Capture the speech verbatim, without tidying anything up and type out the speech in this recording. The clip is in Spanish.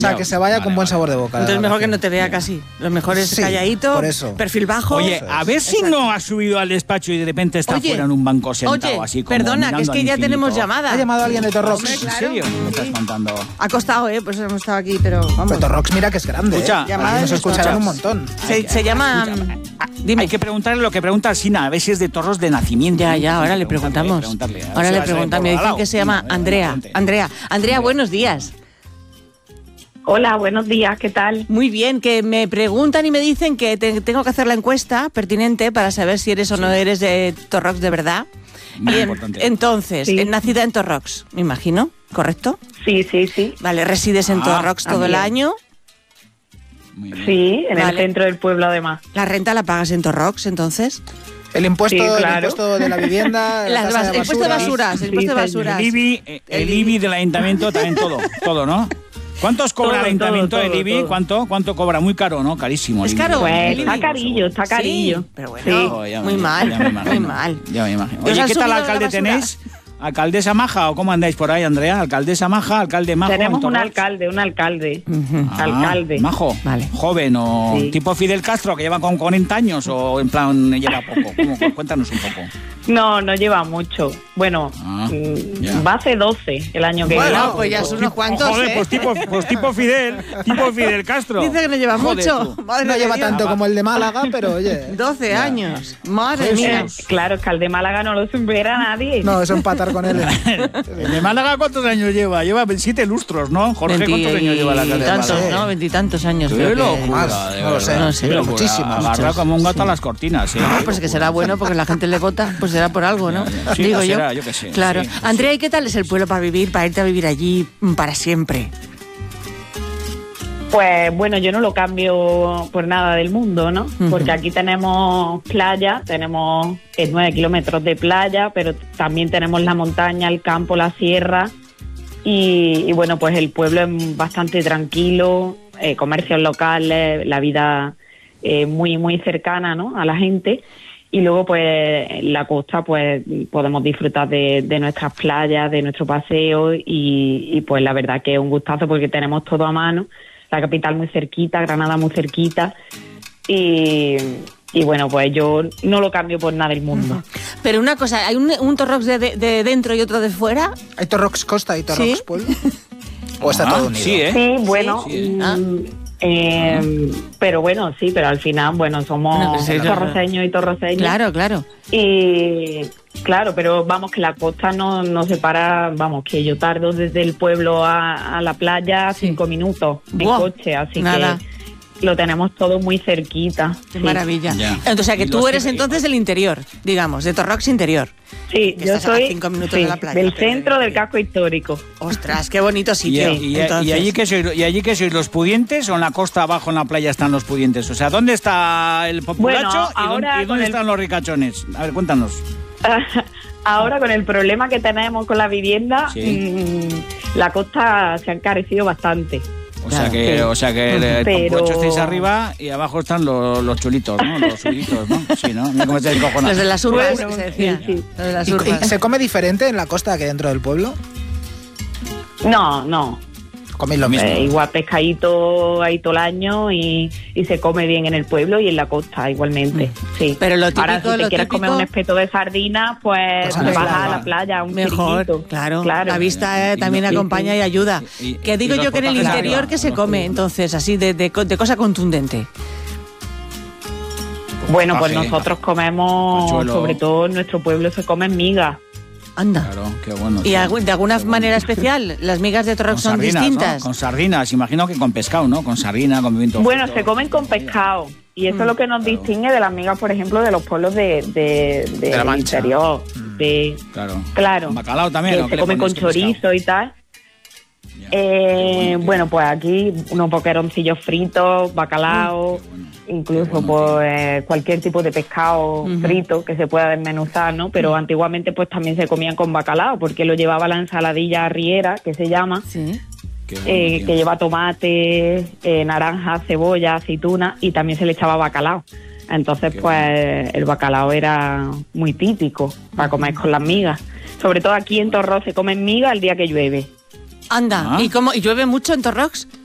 O sea, que se vaya vale, con buen sabor de boca. Entonces mejor que no te vea casi. Lo mejor es sí, calladito, por eso. Perfil bajo. Oye, a ver si Exacto. no ha subido al despacho y de repente está oye, fuera en un banco sentado oye, así como perdona, que es que ya tenemos llamada. Ha llamado a alguien de Torrox. ¿En claro. serio? ¿Me estás contando? Ha costado, ¿eh? Pues hemos estado aquí, pero vamos. Pero Torrox mira que es grande, Escucha, ¿eh? Nos escucharán un montón. Se, se llama... Dime. Hay que preguntarle lo que pregunta Alsina, a ver si es de Torrox de nacimiento. Ya, ya, ahora le preguntamos. Ahora le preguntamos. Me dicen que se llama Andrea. Andrea, Andrea, buenos días. Hola, buenos días, ¿qué tal? Muy bien, que me preguntan y me dicen que te, tengo que hacer la encuesta pertinente para saber si eres o sí. no eres de Torrox de verdad. Muy y importante. En, entonces, sí. nacida en Torrox, me imagino, ¿correcto? Sí, sí, sí. Vale, ¿resides en ah, Torrox todo también. el año? Muy bien. Sí, en vale. el centro del pueblo además. ¿La renta la pagas en Torrox entonces? El impuesto, sí, claro. el impuesto de la vivienda, la Las, el impuesto de basuras, el impuesto de basuras. El I B I, el I B I del ayuntamiento también todo, todo, ¿no? ¿Cuántos cobra todo, el ayuntamiento del I B I? Todo. ¿Cuánto? ¿Cuánto cobra? Muy caro, ¿no? Carísimo. Es caro. Pues está carillo, está carillo. Sí, pero bueno, sí. oh, ya muy me, mal, ya me imagino, muy mal. Ya me imagino. Oye, ¿qué tal alcalde tenéis? ¿Alcaldesa maja o cómo andáis por ahí, Andrea? ¿Alcaldesa maja, alcalde majo? Tenemos un alcalde, un alcalde. Uh-huh. Ah, alcalde. ¿Majo? Vale. ¿Joven o sí. tipo Fidel Castro que lleva con cuarenta años o en plan lleva poco? ¿Cómo? Cuéntanos un poco. No, no lleva mucho. Bueno, ah, va a ser doce el año que viene. Bueno, viene. Pues ya son unos cuantos, Joder, ¿eh? pues tipo, pues tipo Fidel, tipo Fidel Castro. Dice que no lleva Joder, mucho. Madre no lleva Dios. tanto como el de Málaga, pero oye. doce ya. años. Madre mía. Eh, claro, es que el de Málaga no lo supera nadie. No, eso empatar con él. ¿El de Málaga cuántos años lleva? Lleva siete lustros, ¿no? Jorge, ¿cuántos años lleva la alcalde de Málaga? Tantos, ¿no? Veintitantos años. Qué locura, no lo sé, no sé, pero muchísimo. Agarra como un gato sí. a las cortinas. ¿eh? No, pues que será bueno porque la gente le vota, pues será por algo, ¿no? Sí, Digo será, yo. yo que sé. Claro. Sí, Andrea, sí. ¿y qué tal es el pueblo para vivir, para irte a vivir allí para siempre? Pues bueno, yo no lo cambio por nada del mundo, ¿no? Uh-huh. Porque aquí tenemos playa, tenemos eh, nueve kilómetros de playa, pero también tenemos la montaña, el campo, la sierra. Y, y bueno, pues el pueblo es bastante tranquilo, eh, comercios locales, la vida eh, muy, muy cercana, ¿no? A la gente. Y luego, pues, en la costa, pues, podemos disfrutar de, de nuestras playas, de nuestro paseo y, y, pues, la verdad que es un gustazo porque tenemos todo a mano. La capital muy cerquita, Granada muy cerquita y, y bueno, pues yo no lo cambio por nada del mundo. Pero una cosa, ¿hay un, un Torrox de, de, de dentro y otro de fuera? ¿Hay Torrox costa y Torrox ¿Sí? pueblo? ¿O está ah, todo unido? Sí, ¿eh? Sí, bueno... Sí, ah. Eh, pero bueno, sí, pero al final, bueno, somos bueno, sí, torroceños y torroceños. Claro, claro. Y claro, pero vamos, que la costa no nos separa, vamos, que yo tardo desde el pueblo a, a la playa sí. cinco minutos en wow. coche, así Nada. que lo tenemos todo muy cerquita. Qué sí. maravilla. Ya. Entonces, o sea, que tú eres entonces del interior, digamos, de Torrox interior. Sí, que yo soy cinco minutos sí, de la playa, del centro del casco histórico. Ostras, qué bonito sitio. ¿Y, y, y, allí que sois, ¿Y allí que sois los pudientes o en la costa abajo en la playa están los pudientes? O sea, ¿dónde está el populacho bueno, y dónde, y dónde están el... los ricachones? A ver, cuéntanos. Ahora, con el problema que tenemos con la vivienda, sí. mmm, la costa se ha encarecido bastante. O sea que, sí. o sea que el Pero... Pompocho estáis arriba y abajo están los, los chulitos, ¿no? Los subitos, ¿no? Sí, ¿no? No coméis el cojonazo. Los de las urbas, bueno, se decía. Sí, sí. Los de las ¿Y, urbas. ¿Y se come diferente en la costa que dentro del pueblo? No, no. Coméis lo mismo. Eh, igual pescadito ahí todo el año y, y se come bien en el pueblo y en la costa igualmente, mm. sí. Pero lo típico, Ahora, si te lo quieres típico... comer un espeto de sardina, pues, pues vas a la playa, un mejor, chiquito. Claro, claro. La vista eh, también y, acompaña y, y ayuda. Y, y, que digo yo que en el interior que se come, entonces, así, de, de, de cosa contundente. Bueno, pues nosotros comemos, sobre todo en nuestro pueblo se comen migas. Anda. Claro, qué bueno. ¿Y de alguna manera especial? ¿Las migas de Torrox son sardinas, distintas? ¿no? Con sardinas, imagino que con pescado, ¿no? Con sardina, con pimiento. Bueno, frito. Se comen con pescado. Y eso mm. es lo que nos claro. distingue de las migas, por ejemplo, de los pueblos de, de, de, de la del interior. Mm. De, claro. Claro. ¿Con bacalao también? Que se comen con chorizo pescado? Y tal. Yeah. Eh, bueno, bueno, pues aquí unos boqueroncillos fritos, bacalao... Mm. Bueno. Incluso bueno, pues eh, cualquier tipo de pescado uh-huh. frito que se pueda desmenuzar, ¿no? Pero uh-huh. antiguamente pues también se comían con bacalao porque lo llevaba la ensaladilla arriera, que se llama, sí. bueno, eh, que lleva tomate, eh, naranja, cebolla, aceituna y también se le echaba bacalao. Entonces Qué pues bueno. el bacalao era muy típico para comer con las migas. Sobre todo aquí en Torrox se comen migas el día que llueve. Anda, ¿Ah? ¿y cómo? ¿Y llueve mucho en Torrox?